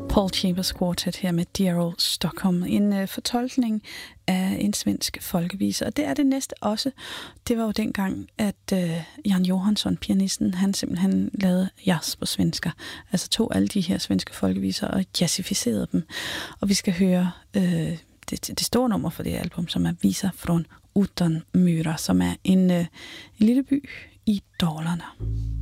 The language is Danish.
Paul Chambers Quartet her med Dear Old Stockholm. En fortolkning af en svensk folkevise, og det er det næste også. Det var jo dengang, at Jan Johansson, pianisten, han simpelthen lavede jazz på svensker. Altså tog alle de her svenske folkeviser og jazzificerede dem. Og vi skal høre det store nummer for det album, som er Visa från Utanmyra, som er en lille by i Dalarna.